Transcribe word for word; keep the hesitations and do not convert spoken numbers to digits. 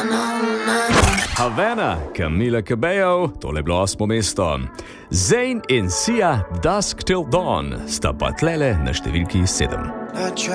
Havana, Camila Cabello, tole je bilo osmo mesto. Zayn in Sia, Dusk Till Dawn, sta pa tlele na številki sedem.